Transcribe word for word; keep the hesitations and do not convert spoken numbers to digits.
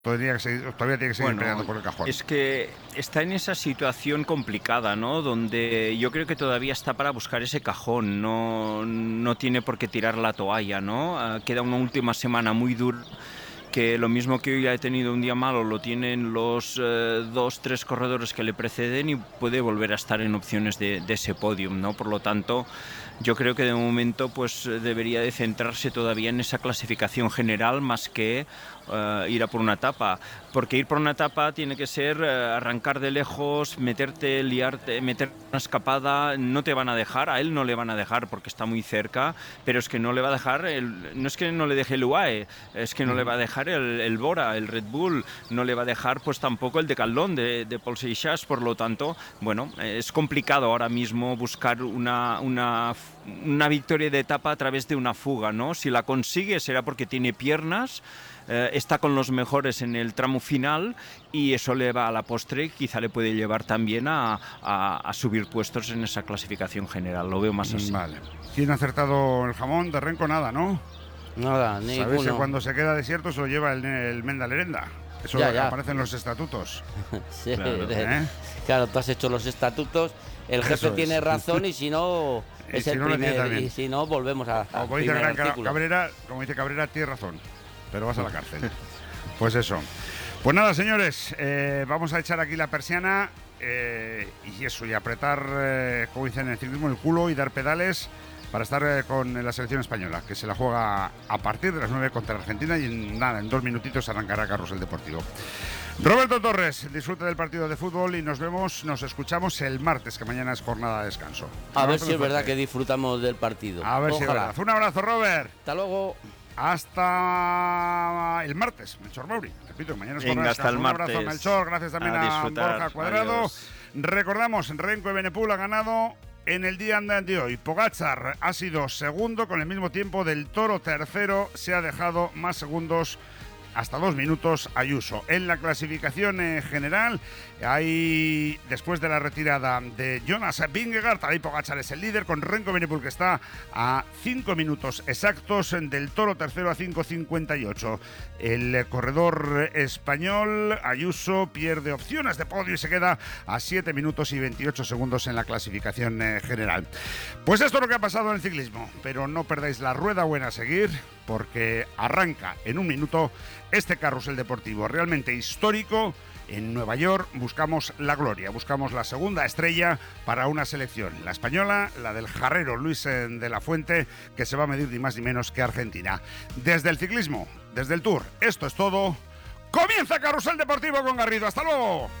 Todavía, que seguir, todavía tiene que seguir Bueno, peleando por el cajón. es que está en esa situación complicada, ¿no? Donde yo creo que todavía está para buscar ese cajón, no, no tiene por qué tirar la toalla, ¿no? Ah, queda una última semana muy dura, que lo mismo que hoy ha tenido un día malo lo tienen los eh, dos, tres corredores que le preceden y puede volver a estar en opciones de, de ese podium, ¿no? Por lo tanto, yo creo que de momento pues debería de centrarse todavía en esa clasificación general más que uh, ir a por una etapa, porque ir por una etapa tiene que ser uh, arrancar de lejos, meterte, liarte, meter una escapada, no te van a dejar, a él no le van a dejar porque está muy cerca, pero es que no le va a dejar, el, no es que no le deje el U A E, es que no uh-huh. le va a dejar el, el Bora, el Red Bull, no le va a dejar pues tampoco el Decathlon de, de Paul Seixas, por lo tanto, bueno, es complicado ahora mismo buscar una, una una victoria de etapa a través de una fuga, ¿no? Si la consigue será porque tiene piernas, eh, está con los mejores en el tramo final y eso le va a la postre, quizá le puede llevar también a, a, a subir puestos en esa clasificación general, lo veo más así. Vale. ¿Quién ha acertado el jamón? De Renko nada, ¿no? Nada, ninguno. Sabes que cuando se queda desierto se lo lleva el, el Menda Lerenda. Eso ya, ya. aparece en los estatutos. Sí, claro. ¿Eh? Claro, tú has hecho los estatutos, el jefe Eso tiene es. razón y si no... Es el si no primer, y si no, volvemos a, a como dice Gran Cabrera, como dice Cabrera, tienes razón, pero vas a la cárcel. Pues eso. Pues nada, señores, eh, vamos a echar aquí la persiana eh, y eso, y apretar, eh, como dicen en el ciclismo, el culo y dar pedales para estar eh, con la selección española, que se la juega a partir de las nueve contra la Argentina y en nada, en dos minutitos arrancará Carrusel Deportivo. Roberto Torres, disfrute del partido de fútbol y nos vemos, nos escuchamos el martes, que mañana es jornada de descanso. A ver si es verdad que disfrutamos del partido. A ver Ojalá. si es verdad. Un abrazo, Robert. Hasta luego. Hasta el martes, Melchor Mauri. Repito, mañana es jornada Venga, de hasta descanso. el Un martes. abrazo, Melchor. Gracias también a, a Borja Cuadrado. Adiós. Recordamos, Renko Evenepoel ha ganado en el día de hoy. Pogačar ha sido segundo con el mismo tiempo del Toro tercero. Se ha dejado más segundos, hasta dos minutos, Ayuso. En la clasificación eh, general, hay, después de la retirada de Jonas Vingegaard, ahí Pogačar es el líder, con Renko Evenepoel que está a cinco minutos exactos del Toro tercero a cinco cincuenta y ocho. El corredor español, Ayuso, pierde opciones de podio y se queda a siete minutos y veintiocho segundos en la clasificación eh, general. Pues esto es lo que ha pasado en el ciclismo, pero no perdáis la rueda buena a seguir, porque arranca en un minuto este carrusel deportivo realmente histórico. En Nueva York buscamos la gloria, buscamos la segunda estrella para una selección, la española, la del jarrero Luis de la Fuente, que se va a medir ni más ni menos que Argentina. Desde el ciclismo, desde el Tour, esto es todo. ¡Comienza Carrusel Deportivo con Garrido! ¡Hasta luego!